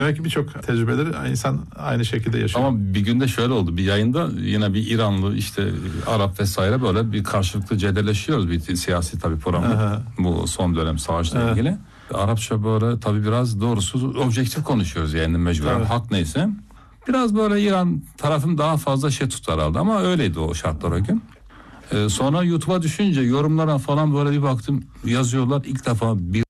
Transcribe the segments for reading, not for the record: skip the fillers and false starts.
Demek ki birçok tecrübeleri insan aynı şekilde yaşıyor. Ama bir günde şöyle oldu. Bir yayında yine bir İranlı, işte Arap vesaire, böyle bir karşılıklı cebelleşiyoruz. Bir siyasi tabii programda. Bu son dönem savaşla ilgili. Arapça böyle tabii biraz doğrusu objektif konuşuyoruz yani mecburen. Hak neyse. Biraz böyle İran tarafım daha fazla şey tutar aldı ama öyleydi o şartlar o gün. Sonra YouTube'a düşünce yorumlara falan böyle bir baktım, yazıyorlar. İlk defa bir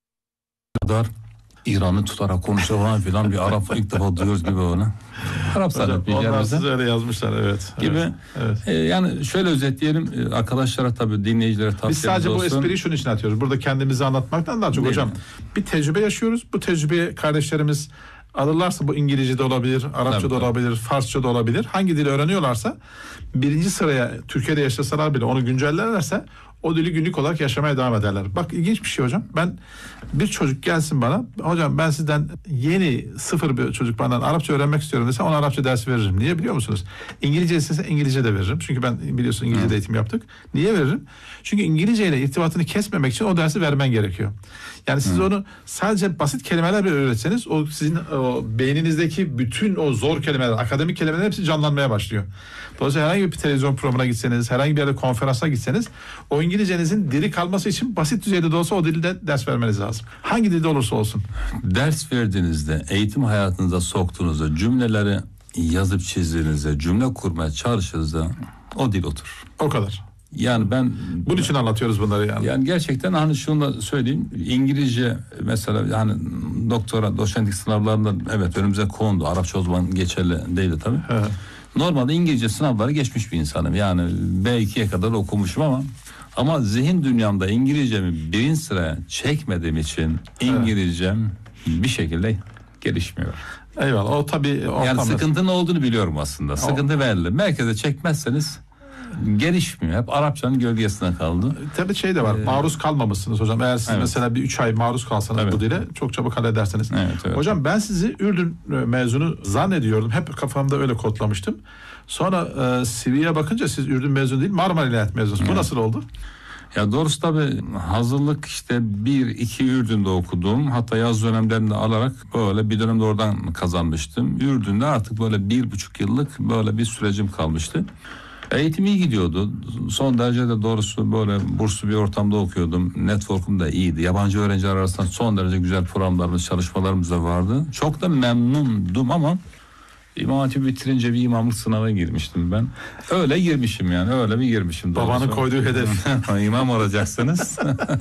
kadar İran'ı tutarak konuşuyor falan filan, bir Arap ilk defa duyuyoruz gibi ona. Arap zannetmeyeceğimize. Onlar size öyle yazmışlar, evet. Gibi. Evet. Yani şöyle özetleyelim, arkadaşlara tabii, dinleyicilere tavsiyemiz Biz sadece olsun. bu espriyi şunun için atıyoruz. Burada kendimizi anlatmaktan daha çok Değil hocam. mi? Bir tecrübe yaşıyoruz. Bu tecrübeyi kardeşlerimiz alırlarsa, bu İngilizce de olabilir, Arapça da olabilir, Farsça da olabilir. Hangi dili öğreniyorlarsa birinci sıraya Türkiye'de yaşasalar bile onu güncellerlerse o dili günlük olarak yaşamaya devam ederler. Bak ilginç bir şey hocam. Ben bir çocuk gelsin bana, hocam ben sizden yeni sıfır bir çocuk benden Arapça öğrenmek istiyorum dese, ona Arapça dersi veririm. Niye biliyor musunuz? İngilizce istese İngilizce de veririm. Çünkü ben biliyorsun İngilizce eğitim yaptık. Niye veririm? Çünkü İngilizce ile irtibatını kesmemek için o dersi vermen gerekiyor. Yani siz onu sadece basit kelimeler bile öğretseniz, o sizin o beyninizdeki bütün o zor kelimeler, akademik kelimeler hepsi canlanmaya başlıyor. Dolayısıyla herhangi bir televizyon programına gitseniz, herhangi bir yerde konferansa gitseniz, o İngilizcenizin diri kalması için basit düzeyde de olsa o dilde ders vermeniz lazım. Hangi dilde olursa olsun. Ders verdiğinizde, eğitim hayatınıza soktuğunuzda, cümleleri yazıp çizdiğinizde, cümle kurmaya çalıştığınızda o dil oturur. O kadar. Yani ben bunun için anlatıyoruz bunları yani. Yani gerçekten hani şunu da söyleyeyim, İngilizce mesela yani doktora, doçentlik sınavlarında evet önümüze kondu. Arapça o zaman geçerli değildi tabii. Evet. Normalde İngilizce sınavları geçmiş bir insanım. Yani B2'ye kadar okumuşum ama zihin dünyamda İngilizcemi birinci sıraya çekmediğim için İngilizcem bir şekilde gelişmiyor. Eyvallah. O tabii yani sıkıntının olduğunu biliyorum aslında. Sıkıntı belli. Merkeze çekmezseniz gelişmiyor. Hep Arapçanın gölgesine kaldı. Tabii şey de var. Maruz kalmamışsınız hocam. Eğer siz mesela bir 3 ay maruz kalsanız bu dile çok çabuk halledersiniz. Evet. Hocam ben sizi Ürdün mezunu zannediyordum. Hep kafamda öyle kodlamıştım. Sonra CV'ye bakınca siz Ürdün mezunu değil, Marmara İlahiyat mezunusunuz. Bu nasıl oldu? Ya doğrusu tabii hazırlık işte 1-2 Ürdün'de okudum. Hatta yaz dönemlerinde alarak böyle bir dönemde oradan kazanmıştım. Ürdün'de artık böyle 1,5 yıllık böyle bir sürecim kalmıştı. Eğitim iyi gidiyordu. Son derece de doğrusu böyle burslu bir ortamda okuyordum. Network'um da iyiydi. Yabancı öğrenciler arasında son derece güzel programlarımız, çalışmalarımız da vardı. Çok da memnundum ama İmam Hatip bitirince bir imamlık sınavına girmiştim ben. Öyle girmişim yani. Öyle bir girmişim. Babanın koyduğu hedef. İmam olacaksınız.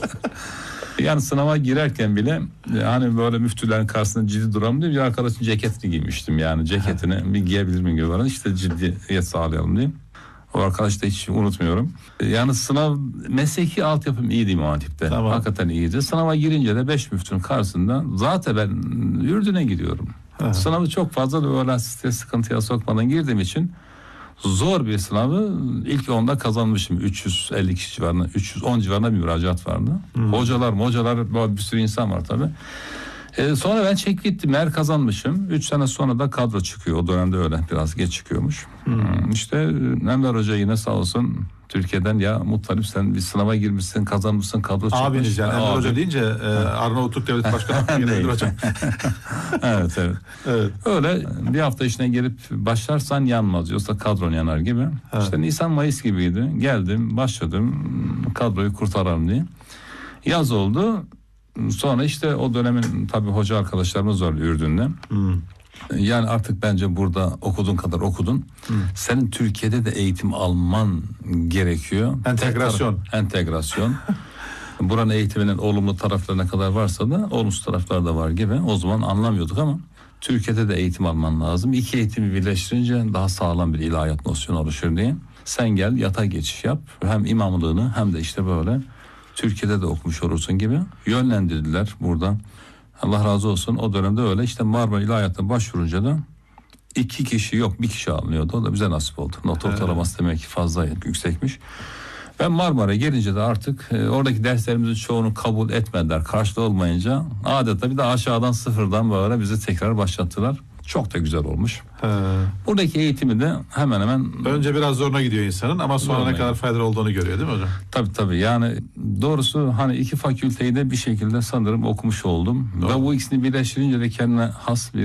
Yani sınava girerken bile hani böyle müftülerin karşısında ciddi duramam diye bir arkadaşın ceketini giymiştim. Yani ceketini bir giyebilir miyim gibi bana. İşte ciddiyet sağlayalım diye. O arkadaşı da hiç unutmuyorum. Yani sınav, mesleki altyapım iyiydi İmam Hatip'te. Tamam. Hakikaten iyiydi. Sınava girince de 5 müftünün karşısında zaten ben Ürdün'e gidiyorum. Sınavı çok fazla da öyle sıkıntıya sokmadan girdiğim için zor bir sınavı ilk 10'da kazanmışım. 350 kişi civarında, 310 civarında bir müracaat vardı. Hocalar bir sürü insan var tabii. Sonra ben çek gittim, eğer kazanmışım. 3 sene sonra da kadro çıkıyor. O dönemde öyle biraz geç çıkıyormuş. İşte Enver Hoca yine sağ olsun Türkiye'den, ya Muttalip sen bir sınava girmişsin, kazanmışsın, kadro çıkmış. Abiniz yani Enver Hoca deyince Arnavutluk Devlet Başkanı Enver Hocam. Evet. Öyle bir hafta işine gelip başlarsan yanmaz, yoksa kadron yanar gibi. İşte Nisan-Mayıs gibiydi. Geldim, başladım kadroyu kurtaralım diye. Yaz oldu. Sonra işte o dönemin tabii hoca arkadaşlarımız var Ürdün'de. Yani artık bence burada okuduğun kadar okudun. Senin Türkiye'de de eğitim alman gerekiyor. Entegrasyon. Buranın eğitiminin olumlu taraflarına kadar varsa da olumsuz taraflar da var gibi. O zaman anlamıyorduk ama Türkiye'de de eğitim alman lazım. İki eğitimi birleştirince daha sağlam bir ilahiyat nosyonu oluşur diye. Sen gel yatay geçiş yap. Hem imamlığını hem de işte böyle Türkiye'de de okumuş olursun gibi yönlendirdiler burada. Allah razı olsun, o dönemde öyle. İşte Marmara İlahiyat'ta başvurunca da 2 kişi yok 1 kişi alınıyordu. O da bize nasip oldu. Not ortalaması demek ki fazla yüksekmiş. Ben Marmara'ya gelince de artık oradaki derslerimizin çoğunu kabul etmediler. Karşılığı olmayınca adeta bir de aşağıdan sıfırdan böyle bizi tekrar başlattılar. Çok da güzel olmuş. He. Buradaki eğitimi de hemen hemen Önce biraz zoruna gidiyor insanın ama sonra Zoruna ne kadar faydalı olduğunu görüyor değil mi hocam? tabii yani doğrusu hani iki fakülteyi de bir şekilde sanırım okumuş oldum. Doğru. Ve bu ikisini birleştirince de kendine has bir